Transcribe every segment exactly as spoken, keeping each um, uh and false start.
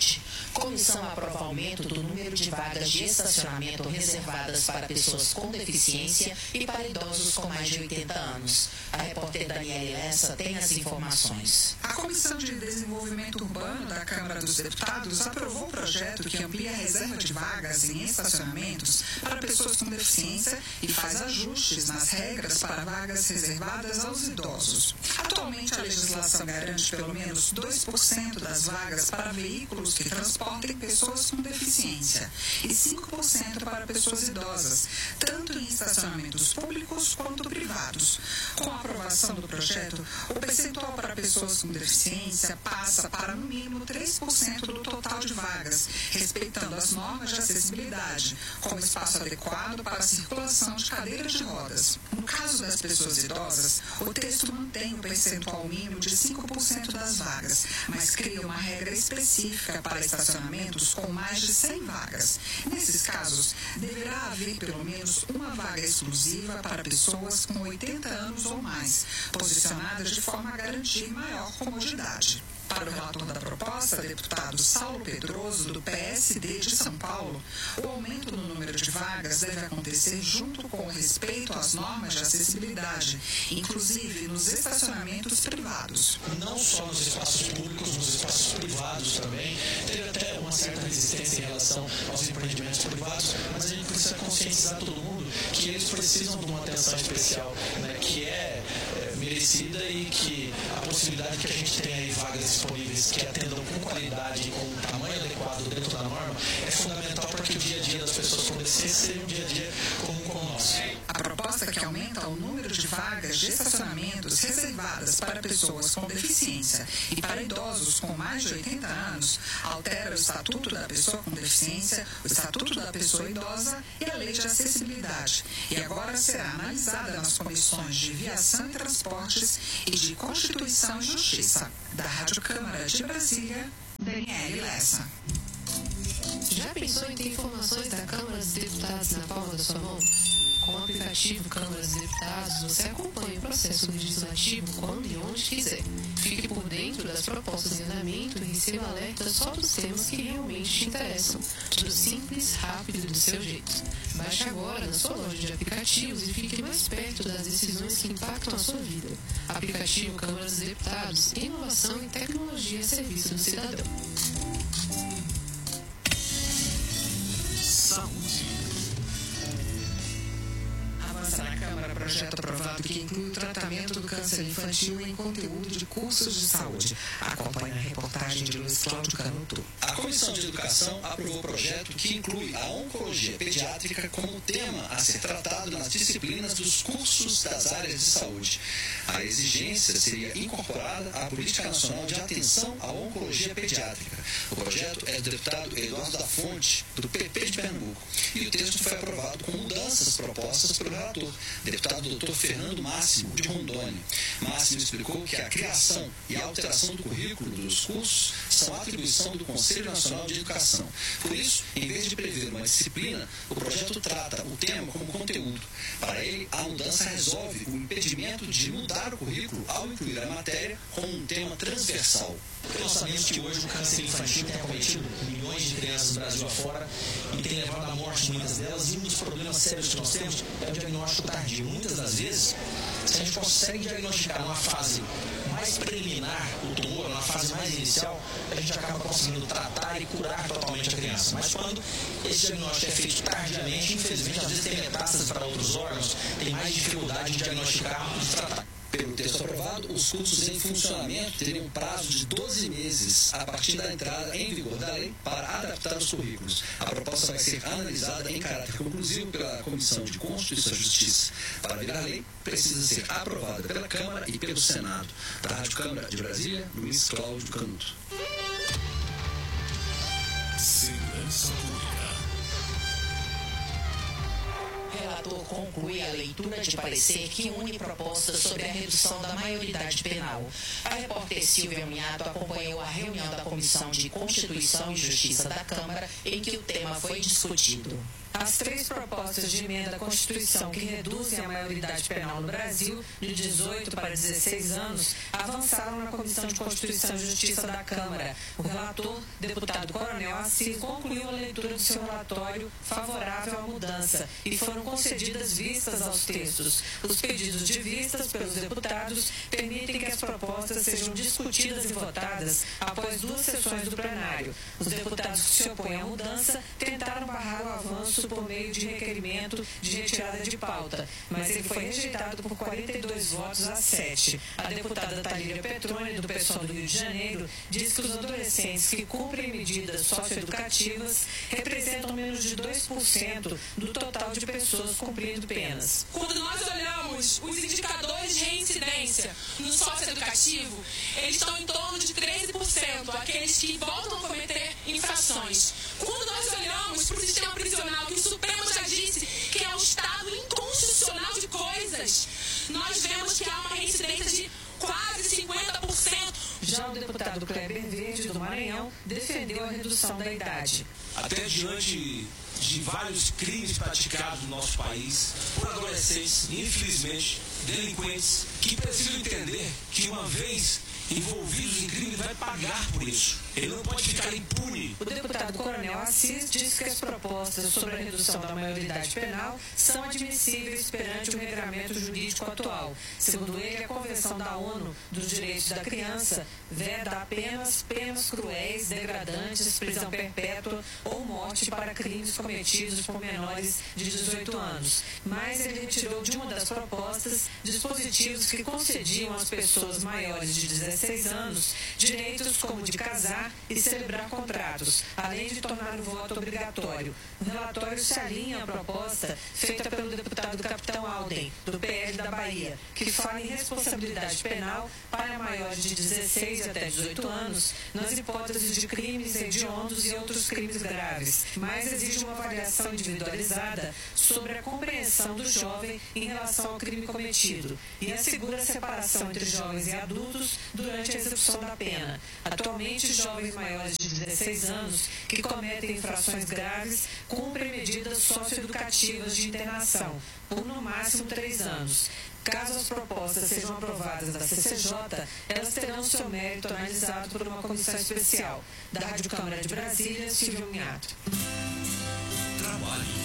Saúde. Comissão aprova aumento do número de vagas de estacionamento reservadas para pessoas com deficiência e para idosos com mais de oitenta anos. A repórter Daniele Lessa tem as informações. A Comissão de Desenvolvimento Urbano da Câmara dos Deputados aprovou o projeto que amplia a reserva de vagas em estacionamentos para pessoas com deficiência e faz ajustes nas regras para vagas reservadas aos idosos. Atualmente, a legislação garante pelo menos dois por cento das vagas para veículos que transportem pessoas com deficiência e cinco por cento para pessoas idosas, tanto em estacionamentos públicos quanto privados. Com a aprovação do projeto, o percentual para pessoas com deficiência passa para, no mínimo, três por cento do total de vagas, respeitando as normas de acessibilidade, com espaço adequado para a circulação de cadeiras de rodas. No caso das pessoas idosas, o texto mantém o percentual mínimo de cinco por cento das vagas, mas cria uma regra específica para estacionamentos com mais de cem vagas. Nesses casos, deverá haver pelo menos uma vaga exclusiva para pessoas com oitenta anos ou mais, posicionadas de forma a garantir maior comodidade. Para o relator da proposta, deputado Saulo Pedroso, do P S D de São Paulo, o aumento no número de vagas deve acontecer junto com o respeito às normas de acessibilidade, inclusive nos estacionamentos privados. Não só nos espaços públicos, nos espaços privados também. Teve até uma certa resistência em relação aos empreendimentos privados, mas a gente precisa conscientizar todo mundo que eles precisam de uma atenção especial, né, que é, é merecida e que a possibilidade que a gente tenha aí vagas disponíveis que atendam com qualidade e com tamanho adequado dentro da norma é fundamental para que o dia a dia das pessoas com deficiência seja um dia a dia comum como o nosso. A proposta que aumenta o número de vagas de estacionamentos reservadas para pessoas com deficiência e para idosos com mais de oitenta anos altera o Estatuto da Pessoa com Deficiência, o Estatuto da Pessoa Idosa e a Lei de Acessibilidade, e agora será analisada nas comissões de Viação e Transportes e de Constituição e Justiça. Da Rádio Câmara de Brasília, Daniele Lessa. Já pensou em ter informações da Câmara dos Deputados na palma da sua mão? Com o aplicativo Câmara dos Deputados, você acompanha o processo legislativo quando e onde quiser. Fique por dentro das propostas em andamento e receba alertas só dos temas que realmente te interessam. Tudo simples, rápido e do seu jeito. Baixe agora na sua loja de aplicativos e fique mais perto das decisões que impactam a sua vida. Aplicativo Câmara dos Deputados, inovação e tecnologia a serviço do cidadão. Saúde. Avança na Câmara projeto aprovado que inclui o tratamento do câncer infantil em conteúdo de cursos de saúde. Acompanhe a reportagem de Luiz Cláudio Canuto. A Comissão de Educação aprovou o projeto que inclui a oncologia pediátrica como tema a ser tratado nas disciplinas dos cursos das áreas de saúde. A exigência seria incorporada à Política Nacional de Atenção à Oncologia Pediátrica. O projeto é do deputado Eduardo da Fonte, do P P de Pernambuco, e o texto foi aprovado com mudanças propostas pelo relator, deputado doutor Fernando Máximo, de Rondônia. Máximo explicou que a criação e a alteração do currículo dos cursos são atribuição do Conselho Nacional de Educação. Por isso, em vez de prever uma disciplina, o projeto trata o tema como conteúdo. Para ele, a mudança resolve o impedimento de mudar o currículo ao incluir a matéria como um tema transversal. Nós sabemos que hoje o câncer infantil tem acometido milhões de crianças do Brasil afora e tem levado à morte muitas delas, e um dos problemas sérios que nós temos é o diagnóstico tardio. Muitas das vezes, se a gente consegue diagnosticar numa fase mais preliminar o tumor, na fase mais inicial, a gente acaba conseguindo tratar e curar totalmente a criança. Mas quando esse diagnóstico é feito tardiamente, infelizmente, às vezes tem metástases para outros órgãos, tem mais dificuldade de diagnosticar e de tratar. Pelo texto aprovado, os cursos em funcionamento teriam um prazo de doze meses a partir da entrada em vigor da lei para adaptar os currículos. A proposta vai ser analisada em caráter conclusivo pela Comissão de Constituição e Justiça. Para virar lei, precisa ser aprovada pela Câmara e pelo Senado. Da Rádio Câmara de Brasília, Luiz Cláudio Canuto. Segurança Pública. Relator conclui a leitura de parecer que une propostas sobre a redução da maioridade penal. A repórter Silvia Minhato acompanhou a reunião da Comissão de Constituição e Justiça da Câmara, em que o tema foi discutido. As três propostas de emenda à Constituição que reduzem a maioridade penal no Brasil de dezoito para dezesseis anos avançaram na Comissão de Constituição e Justiça da Câmara. O relator, deputado Coronel Assis, concluiu a leitura do seu relatório favorável à mudança e foram concedidas vistas aos textos. Os pedidos de vistas pelos deputados permitem que as propostas sejam discutidas e votadas após duas sessões do plenário. Os deputados que se opõem à mudança tentaram barrar o avanço por meio de requerimento de retirada de pauta, mas ele foi rejeitado por quarenta e dois votos a sete. A deputada Thalíria Petroni, do PSOL do Rio de Janeiro, diz que os adolescentes que cumprem medidas socioeducativas representam menos de dois por cento do total de pessoas cumprindo penas. Quando nós olhamos os indicadores de reincidência no socioeducativo, eles estão em torno de treze por cento, aqueles que voltam a cometer infrações. Quando nós olhamos para o sistema prisional, que o Supremo já disse que é um estado inconstitucional de coisas, nós vemos que há uma reincidência de quase cinquenta por cento. Já o deputado Kleber Verde, do Maranhão, defendeu a redução da idade. Até diante de vários crimes praticados no nosso país por adolescentes, infelizmente, delinquentes, que precisam entender que uma vez envolvidos em crime vai pagar por isso. Ele não pode ficar impune. O deputado Coronel Assis diz que as propostas sobre a redução da maioridade penal são admissíveis perante o regramento jurídico atual. Segundo ele, a Convenção da ONU dos Direitos da Criança veda apenas penas cruéis, degradantes, prisão perpétua ou morte para crimes cometidos por menores de dezoito anos. Mas ele retirou de uma das propostas dispositivos que concediam às pessoas maiores de dezesseis anos direitos como de casar e celebrar contratos, além de tornar o voto obrigatório. O relatório se alinha à proposta feita pelo deputado Capitão Alden, do P L da Bahia, que fala em responsabilidade penal para maiores de dezesseis até dezoito anos nas hipóteses de crimes hediondos e outros crimes graves, mas exige uma avaliação individualizada sobre a compreensão do jovem em relação ao crime cometido e assegura a separação entre jovens e adultos durante a execução da pena. Atualmente, jovens maiores de dezesseis anos que cometem infrações graves cumprem medidas socioeducativas de internação por no máximo três anos. Caso as propostas sejam aprovadas da C C J, elas terão seu mérito analisado por uma comissão especial. Da Rádio Câmara de Brasília, Silvio Minhato. Trabalho.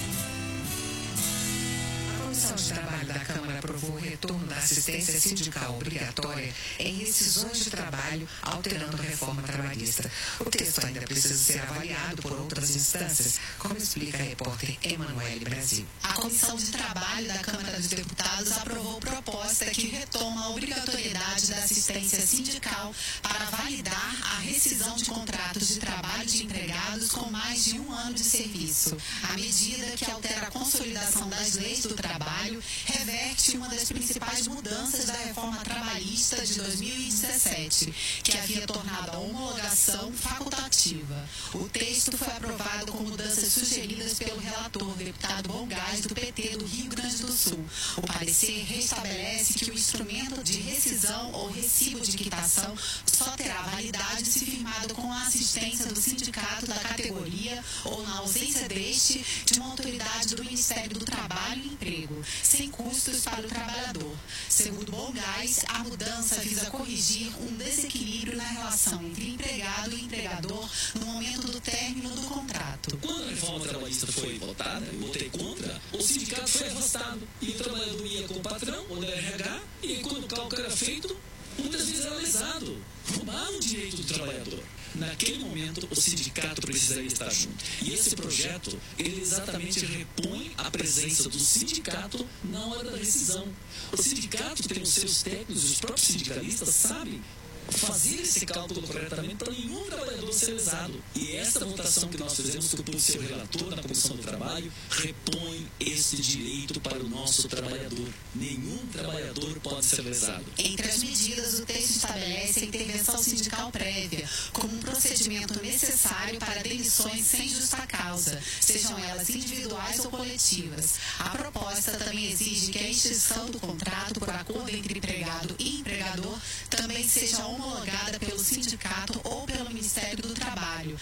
A Comissão de Trabalho da Câmara aprovou o retorno da assistência sindical obrigatória em rescisões de trabalho, alterando a reforma trabalhista. O texto ainda precisa ser avaliado por outras instâncias, como explica a repórter Emanuele Brasil. A Comissão de Trabalho da Câmara dos Deputados aprovou proposta que retoma a obrigatoriedade da assistência sindical para validar a rescisão de contratos de trabalho de empregados com mais de um ano de serviço. A medida, que altera a consolidação das leis do trabalho, reverte uma das principais mudanças da reforma trabalhista de dois mil e dezessete, que havia tornado a homologação facultativa. O texto foi aprovado com mudanças sugeridas pelo relator, deputado Bolgás, do P T do Rio Grande do Sul. O parecer restabelece que o instrumento de rescisão ou recibo de quitação só terá validade se firmado com a assistência do sindicato da categoria ou, na ausência deste, de uma autoridade do Ministério do Trabalho e Emprego, sem custos para o trabalhador. Segundo Bolgás, a mudança visa corrigir um desequilíbrio na relação entre empregado e empregador no momento do término do contrato. Quando a reforma trabalhista foi votada, eu votei contra, o sindicato foi afastado e o trabalhador ia com o patrão ou no R H, e quando o cálculo era feito, muitas vezes era lesado. Roubaram o direito do trabalhador. Naquele momento, o sindicato precisaria estar junto. E esse projeto, ele exatamente repõe a presença do sindicato na hora da rescisão. O sindicato tem os seus técnicos, os próprios sindicalistas sabem fazer esse cálculo corretamente para nenhum trabalhador ser lesado. E essa votação que nós fizemos, que eu pude ser o relator na Comissão do Trabalho, repõe esse direito para o nosso trabalhador. Nenhum trabalhador pode ser lesado. Entre as medidas, o texto estabelece a intervenção sindical prévia como um procedimento necessário para demissões sem justa causa, sejam elas individuais ou coletivas. A proposta também exige que a extinção do contrato por acordo entre empregado e empregador também seja homologada pelo sindicato ou pelo Ministério do Trabalho. Além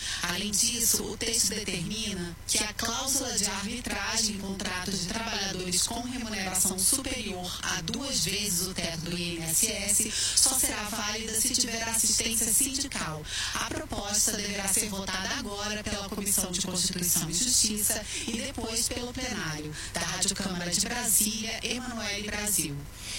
Além disso, o texto determina que a cláusula de arbitragem em contratos de trabalhadores com remuneração superior a duas vezes o teto do I N S S só será válida se tiver assistência sindical. A proposta deverá ser votada agora pela Comissão de Constituição e Justiça e depois pelo plenário. Da Rádio Câmara de Brasília, Emanuele Brasil.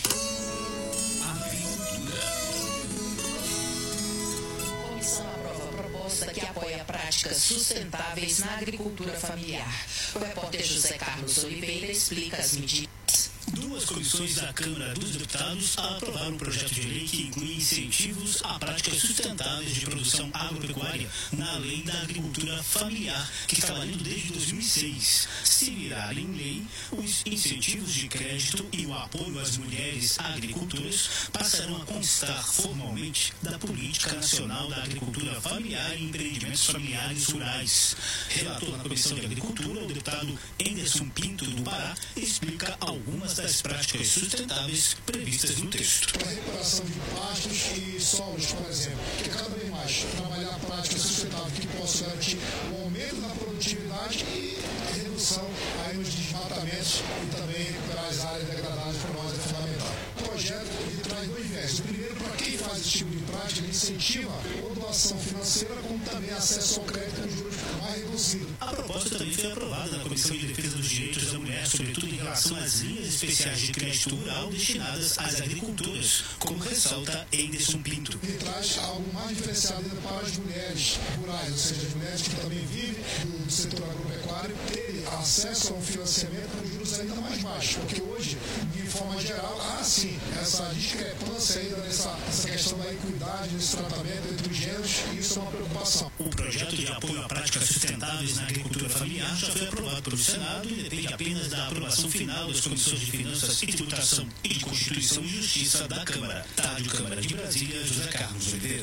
A comissão aprova a proposta que apoia práticas sustentáveis na agricultura familiar. O repórter José Carlos Oliveira explica as medidas. Duas comissões da Câmara dos Deputados aprovaram um projeto de lei que inclui incentivos a práticas sustentáveis de produção agropecuária na Lei da Agricultura Familiar, que está valendo desde dois mil e seis. Se virar em lei, os incentivos de crédito e o apoio às mulheres agricultoras passarão a constar formalmente da Política Nacional da Agricultura Familiar e Empreendimentos Familiares Rurais. Relator na Comissão de Agricultura, o deputado Enderson Pinto, do Pará, explica algumas das práticas sustentáveis previstas no texto. A recuperação de pastos e solos, por exemplo, que cada vez mais trabalhar práticas sustentáveis que possam garantir o aumento da produtividade e a redução aí nos desmatamentos e também recuperar as áreas degradadas para nós é fundamental. O projeto ele traz dois viés. O primeiro, para quem faz esse tipo de prática, ele incentiva a doação financeira, como também acesso ao crédito com juros mais reduzidos. A proposta também foi aprovada na Comissão de Defesa dos Direitos da Mulher, sobretudo em relação às linhas especiais de crédito rural destinadas às agricultoras, como ressalta Enderson Pinto. Ele traz algo mais diferenciado ainda para as mulheres rurais, ou seja, as mulheres que também vivem do setor agropecuário, terem acesso a um financiamento com juros ainda mais baixos, porque hoje, de forma geral, há sim essa discrepância ainda nessa essa questão da equidade, nesse tratamento entre os gêneros, e isso é uma preocupação. O projeto de apoio a práticas sustentáveis na agricultura familiar já foi aprovado pelo Senado e depende apenas da aprovação final das comissões de Finanças e Tributação e de Constituição e Justiça da Câmara. Da Rádio Câmara de Brasília, José Carlos Oliveira.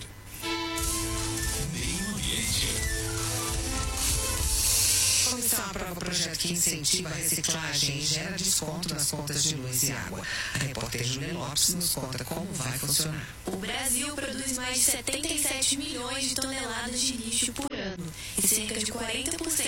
Meio Ambiente. A comissão aprova o projeto que incentiva a reciclagem e gera desconto nas contas de luz e água. A repórter Júlia Lopes nos conta como vai funcionar. O Brasil produz mais de setenta e sete milhões de toneladas de lixo por ano e cerca de quarenta por cento